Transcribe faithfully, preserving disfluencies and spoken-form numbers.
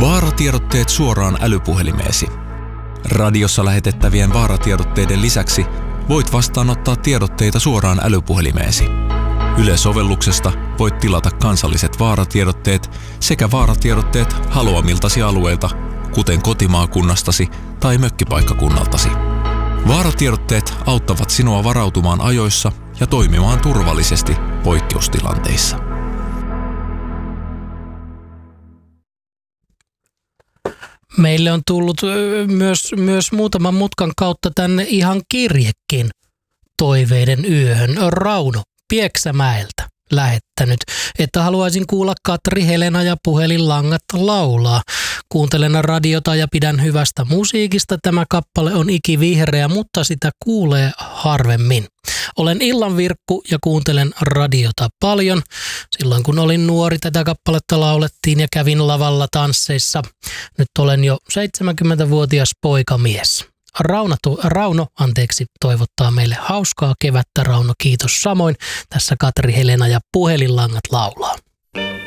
Vaaratiedotteet suoraan älypuhelimeesi. Radiossa lähetettävien vaaratiedotteiden lisäksi voit vastaanottaa tiedotteita suoraan älypuhelimeesi. Yle-sovelluksesta voit tilata kansalliset vaaratiedotteet sekä vaaratiedotteet haluamiltasi alueilta, kuten kotimaakunnastasi tai mökkipaikkakunnaltasi. Vaaratiedotteet auttavat sinua varautumaan ajoissa ja toimimaan turvallisesti poikkeustilanteissa. Meille on tullut myös, myös muutaman mutkan kautta tänne ihan kirjekin toiveiden yöhön. Rauno Pieksämäeltä lähettänyt, että haluaisin kuulla Katri, Helena ja puhelinlangat laulaa. Kuuntelen radiota ja pidän hyvästä musiikista. Tämä kappale on ikivihreä, mutta sitä kuulee harvemmin. Olen illanvirkku ja kuuntelen radiota paljon. Silloin kun olin nuori, tätä kappaletta laulettiin ja kävin lavalla tansseissa. Nyt olen jo seitsemänkymmentävuotias poikamies. Rauno, Rauno anteeksi, toivottaa meille hauskaa kevättä. Rauno, kiitos samoin. Tässä Katri, Helena ja puhelinlangat laulaa.